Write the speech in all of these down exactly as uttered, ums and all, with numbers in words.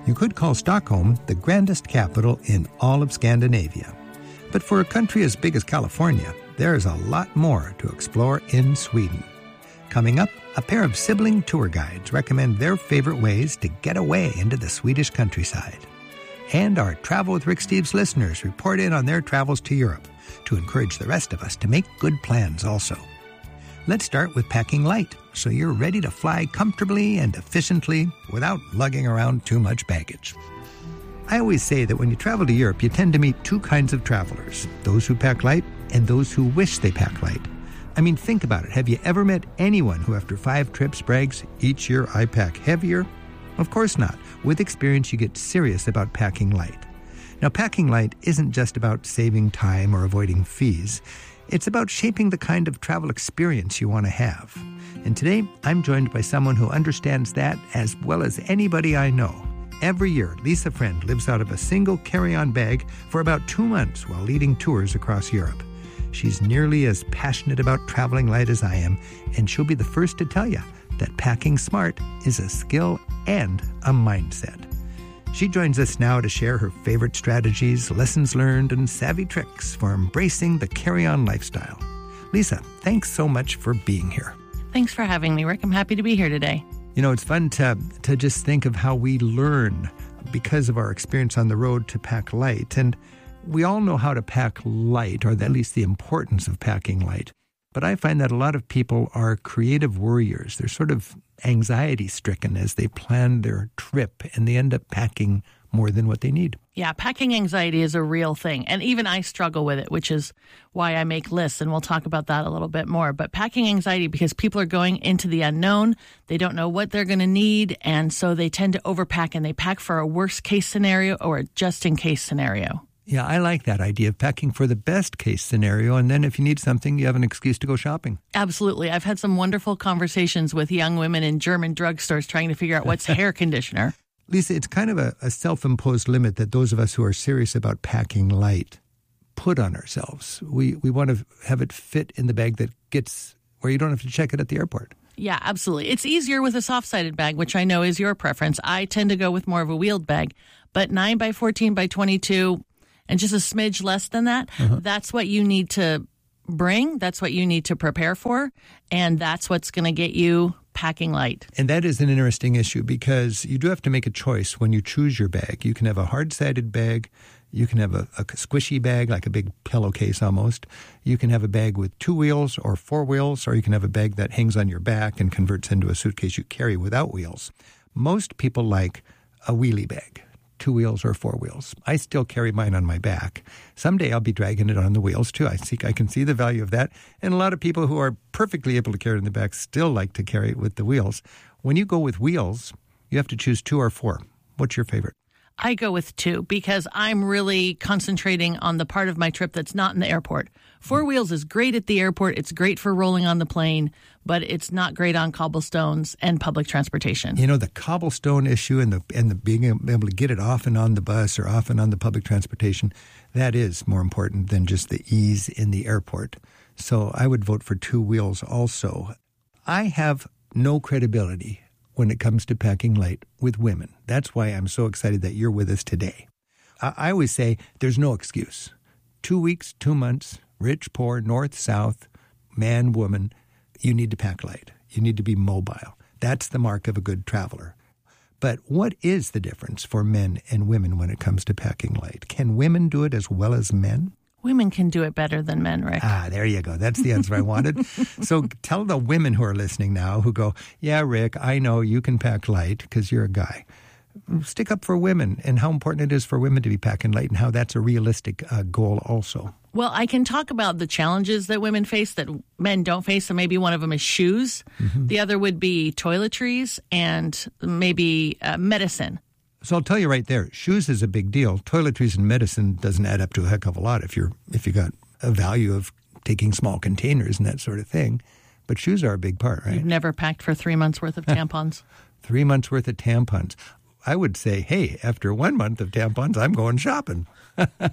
You could call Stockholm the grandest capital in all of Scandinavia. But for a country as big as California, there is a lot more to explore in Sweden. Coming up, a pair of sibling tour guides recommend their favorite ways to get away into the Swedish countryside. And our Travel with Rick Steves listeners report in on their travels to Europe to encourage the rest of us to make good plans also. Let's start with packing light, so you're ready to fly comfortably and efficiently without lugging around too much baggage. I always say that when you travel to Europe, you tend to meet two kinds of travelers, those who pack light and those who wish they pack light. I mean, think about it. Have you ever met anyone who after five trips brags, each year I pack heavier? Of course not. With experience, you get serious about packing light. Now, packing light isn't just about saving time or avoiding fees. It's about shaping the kind of travel experience you want to have. And today, I'm joined by someone who understands that as well as anybody I know. Every year, Lisa Friend lives out of a single carry-on bag for about two months while leading tours across Europe. She's nearly as passionate about traveling light as I am, and she'll be the first to tell you that packing smart is a skill and a mindset. She joins us now to share her favorite strategies, lessons learned, and savvy tricks for embracing the carry-on lifestyle. Lisa, thanks so much for being here. Thanks for having me, Rick. I'm happy to be here today. You know, it's fun to to just think of how we learn because of our experience on the road to pack light. And we all know how to pack light, or at least the importance of packing light. But I find that a lot of people are creative worriers. They're sort of anxiety-stricken as they plan their trip, and they end up packing more than what they need. Yeah, packing anxiety is a real thing. And even I struggle with it, which is why I make lists, and we'll talk about that a little bit more. But packing anxiety, because people are going into the unknown, they don't know what they're going to need, and so they tend to overpack, and they pack for a worst-case scenario or a just-in-case scenario. Yeah, I like that idea of packing for the best case scenario, and then if you need something, you have an excuse to go shopping. Absolutely. I've had some wonderful conversations with young women in German drugstores trying to figure out what's hair conditioner. Lisa, it's kind of a, a self-imposed limit that those of us who are serious about packing light put on ourselves. We we want to have it fit in the bag that gets where you don't have to check it at the airport. Yeah, absolutely. It's easier with a soft-sided bag, which I know is your preference. I tend to go with more of a wheeled bag, but nine by fourteen by twenty-two and just a smidge less than that, uh-huh. That's what you need to bring. That's what you need to prepare for. And that's what's going to get you packing light. And that is an interesting issue because you do have to make a choice when you choose your bag. You can have a hard-sided bag. You can have a, a squishy bag, like a big pillowcase almost. You can have a bag with two wheels or four wheels, or you can have a bag that hangs on your back and converts into a suitcase you carry without wheels. Most people like a wheelie bag. Two wheels or four wheels. I still carry mine on my back. Someday I'll be dragging it on the wheels too. I see, I can see the value of that. And a lot of people who are perfectly able to carry it in the back still like to carry it with the wheels. When you go with wheels, you have to choose two or four. What's your favorite? I go with two because I'm really concentrating on the part of my trip that's not in the airport. Four wheels is great at the airport. It's great for rolling on the plane, but it's not great on cobblestones and public transportation. You know, the cobblestone issue and the and the being able to get it off and on the bus or off and on the public transportation, that is more important than just the ease in the airport. So I would vote for two wheels also. I have no credibility when it comes to packing light with women. That's why I'm so excited that you're with us today. I, I always say there's no excuse. Two weeks, two months, rich, poor, north, south, man, woman, you need to pack light. You need to be mobile. That's the mark of a good traveler. But what is the difference for men and women when it comes to packing light? Can women do it as well as men? Women can do it better than men, Rick. Ah, there you go. That's the answer I wanted. So tell the women who are listening now who go, yeah, Rick, I know you can pack light because you're a guy. Stick up for women and how important it is for women to be packing light and how that's a realistic uh, goal also. Well, I can talk about the challenges that women face that men don't face. So maybe one of them is shoes. Mm-hmm. The other would be toiletries and maybe uh, medicine. So I'll tell you right there, shoes is a big deal. Toiletries and medicine doesn't add up to a heck of a lot if you're if you got a value of taking small containers and that sort of thing. But shoes are a big part, right? You've never packed for three months worth of tampons. Three months worth of tampons. I would say, hey, after one month of tampons, I'm going shopping.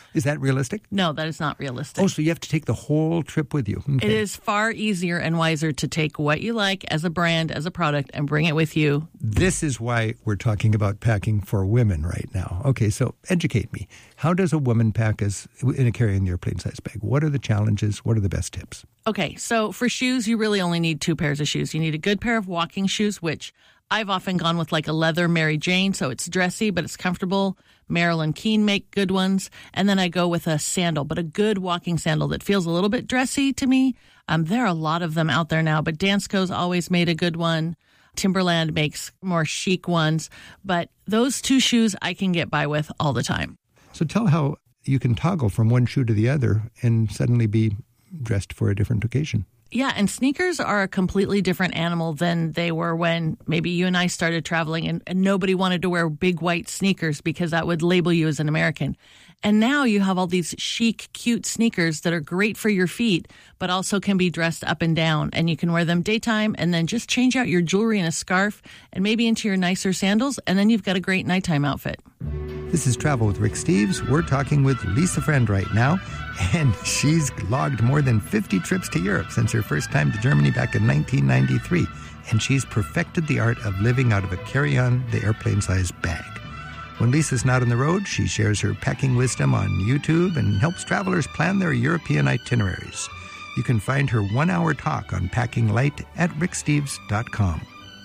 Is that realistic? No, that is not realistic. Oh, so you have to take the whole trip with you. Okay. It is far easier and wiser to take what you like as a brand, as a product, and bring it with you. This is why we're talking about packing for women right now. Okay, so educate me. How does a woman pack as in a carry-on airplane size bag? What are the challenges? What are the best tips? Okay, so for shoes, you really only need two pairs of shoes. You need a good pair of walking shoes, which I've often gone with like a leather Mary Jane, so it's dressy, but it's comfortable. Merrill and Keene make good ones. And then I go with a sandal, but a good walking sandal that feels a little bit dressy to me. Um, there are a lot of them out there now, but Dansko's always made a good one. Timberland makes more chic ones. But those two shoes I can get by with all the time. So tell how you can toggle from one shoe to the other and suddenly be dressed for a different occasion. Yeah, and sneakers are a completely different animal than they were when maybe you and I started traveling and, and nobody wanted to wear big white sneakers because that would label you as an American. And now you have all these chic, cute sneakers that are great for your feet, but also can be dressed up and down. And you can wear them daytime and then just change out your jewelry and a scarf and maybe into your nicer sandals. And then you've got a great nighttime outfit. This is Travel with Rick Steves. We're talking with Lisa Friend right now, and she's logged more than fifty trips to Europe since her first time to Germany back in nineteen ninety-three, and she's perfected the art of living out of a carry-on, the airplane-sized bag. When Lisa's not on the road, she shares her packing wisdom on YouTube and helps travelers plan their European itineraries. You can find her one-hour talk on packing light at rick steves dot com.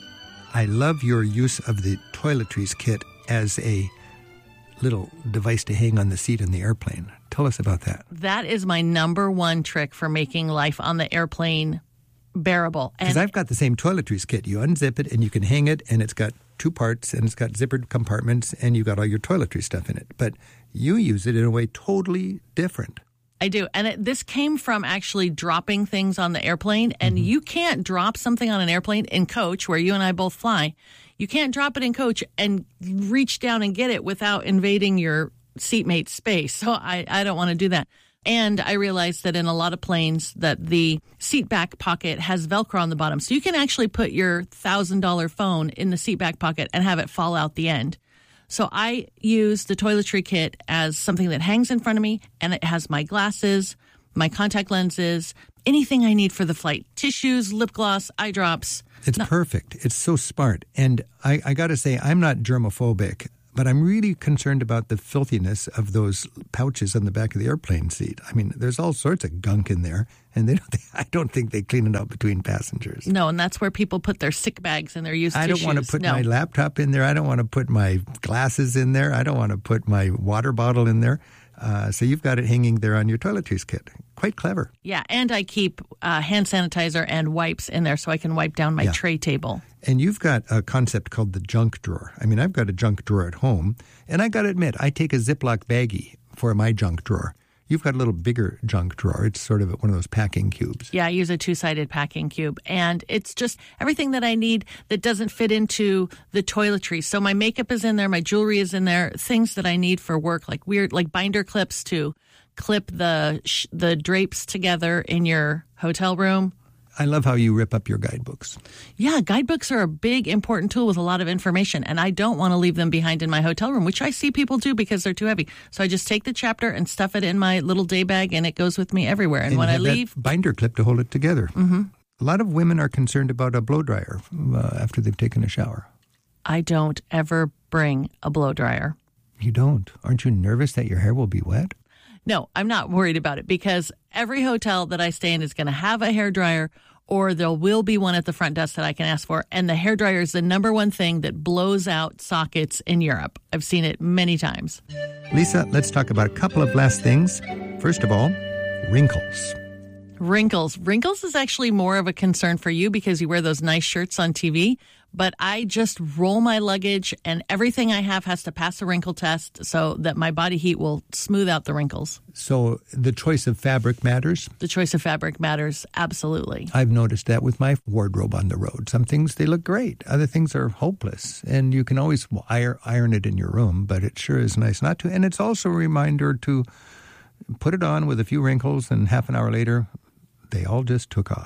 I love your use of the toiletries kit as a little device to hang on the seat in the airplane. Tell us about that. That is my number one trick for making life on the airplane bearable. Because I've got the same toiletries kit. You unzip it and you can hang it, and it's got two parts and it's got zippered compartments and you got all your toiletry stuff in it. But you use it in a way totally different. I do. And it, this came from actually dropping things on the airplane. And mm-hmm. you can't drop something on an airplane in coach, where you and I both fly. You can't drop it in coach and reach down and get it without invading your seatmate's space. So I, I don't want to do that. And I realized that in a lot of planes that the seat back pocket has Velcro on the bottom. So you can actually put your one thousand dollars phone in the seat back pocket and have it fall out the end. So I use the toiletry kit as something that hangs in front of me, and it has my glasses, my contact lenses, anything I need for the flight. Tissues, lip gloss, eye drops. It's no. perfect. It's so smart. And I, I got to say, I'm not germophobic, but I'm really concerned about the filthiness of those pouches on the back of the airplane seat. I mean, there's all sorts of gunk in there, and they don't. I don't think they clean it out between passengers. No, and that's where people put their sick bags and their used I tissues. don't want to put no. my laptop in there. I don't want to put my glasses in there. I don't want to put my water bottle in there. Uh, so you've got it hanging there on your toiletries kit. Quite clever. Yeah, and I keep uh, hand sanitizer and wipes in there so I can wipe down my yeah. tray table. And you've got a concept called the junk drawer. I mean, I've got a junk drawer at home, and I got to admit, I take a Ziploc baggie for my junk drawer. You've got a little bigger junk drawer. It's sort of one of those packing cubes. Yeah, I use a two-sided packing cube. And it's just everything that I need that doesn't fit into the toiletries. So my makeup is in there. My jewelry is in there. Things that I need for work, like weird, like binder clips to clip the sh- the drapes together in your hotel room. I love how you rip up your guidebooks. Yeah, guidebooks are a big, important tool with a lot of information, and I don't want to leave them behind in my hotel room, which I see people do because they're too heavy. So I just take the chapter and stuff it in my little day bag, and it goes with me everywhere. And, and when you I have leave, that binder clip to hold it together. Mm-hmm. A lot of women are concerned about a blow dryer uh, after they've taken a shower. I don't ever bring a blow dryer. You don't? Aren't you nervous that your hair will be wet? No, I'm not worried about it because every hotel that I stay in is going to have a hairdryer, or there will be one at the front desk that I can ask for. And the hairdryer is the number one thing that blows out sockets in Europe. I've seen it many times. Lisa, let's talk about a couple of last things. First of all, wrinkles. Wrinkles. Wrinkles is actually more of a concern for you because you wear those nice shirts on T V. But I just roll my luggage, and everything I have has to pass a wrinkle test so that my body heat will smooth out the wrinkles. So the choice of fabric matters? The choice of fabric matters, absolutely. I've noticed that with my wardrobe on the road. Some things, they look great. Other things are hopeless. And you can always iron, iron it in your room, but it sure is nice not to. And it's also a reminder to put it on with a few wrinkles, and half an hour later, they all just took off.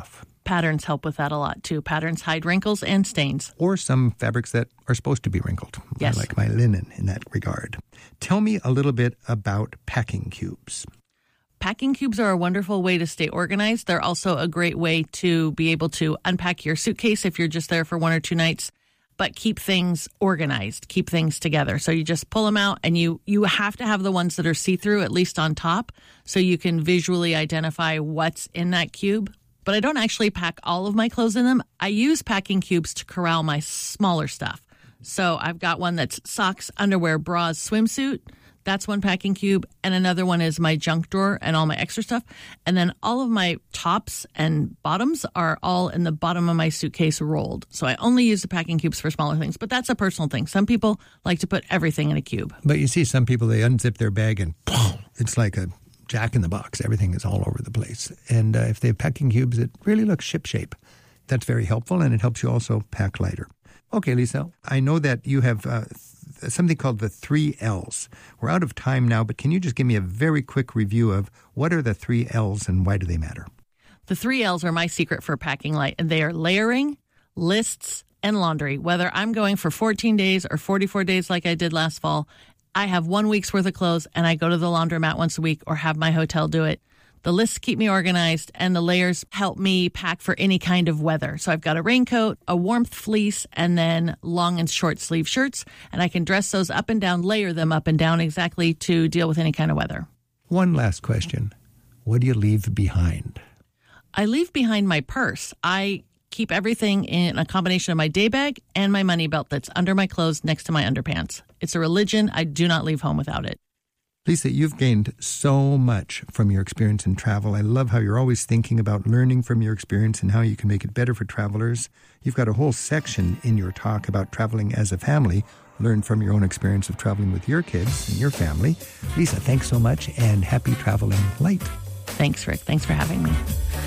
Patterns help with that a lot, too. Patterns hide wrinkles and stains. Or some fabrics that are supposed to be wrinkled. Yes. I like my linen in that regard. Tell me a little bit about packing cubes. Packing cubes are a wonderful way to stay organized. They're also a great way to be able to unpack your suitcase if you're just there for one or two nights, but keep things organized, keep things together. So you just pull them out, and you, you have to have the ones that are see-through, at least on top, so you can visually identify what's in that cube. But I don't actually pack all of my clothes in them. I use packing cubes to corral my smaller stuff. So I've got one that's socks, underwear, bras, swimsuit. That's one packing cube. And another one is my junk drawer and all my extra stuff. And then all of my tops and bottoms are all in the bottom of my suitcase rolled. So I only use the packing cubes for smaller things. But that's a personal thing. Some people like to put everything in a cube. But you see some people, they unzip their bag and boom, it's like a jack in the box. Everything is all over the place. And uh, if they have packing cubes, it really looks shipshape. That's very helpful, and it helps you also pack lighter. Okay, Lisa, I know that you have uh, th- something called the three L's. We're out of time now, but can you just give me a very quick review of what are the three L's and why do they matter? The three L's are my secret for packing light, and they are layering, lists, and laundry. Whether I'm going for fourteen days or forty-four days like I did last fall, I have one week's worth of clothes, and I go to the laundromat once a week or have my hotel do it. The lists keep me organized, and the layers help me pack for any kind of weather. So I've got a raincoat, a warmth fleece, and then long and short sleeve shirts, and I can dress those up and down, layer them up and down exactly to deal with any kind of weather. One last question. What do you leave behind? I leave behind my purse. I keep everything in a combination of my day bag and my money belt that's under my clothes next to my underpants. It's a religion. I do not leave home without it. Lisa, you've gained so much from your experience in travel. I love how you're always thinking about learning from your experience and how you can make it better for travelers. You've got a whole section in your talk about traveling as a family. Learn from your own experience of traveling with your kids and your family. Lisa, thanks so much, and happy traveling light. Thanks, Rick. Thanks for having me.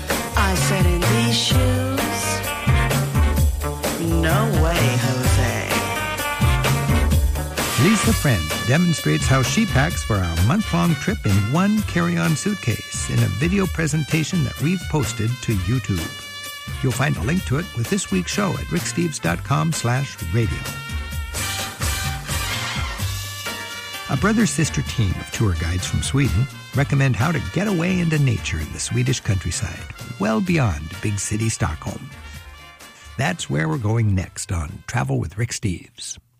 I said in these shoes, no way, Jose. Lisa Friend demonstrates how she packs for a month-long trip in one carry-on suitcase in a video presentation that we've posted to YouTube. You'll find a link to it with this week's show at ricksteves.com slash radio. A brother-sister team of tour guides from Sweden recommend how to get away into nature in the Swedish countryside, well beyond big city Stockholm. That's where we're going next on Travel with Rick Steves.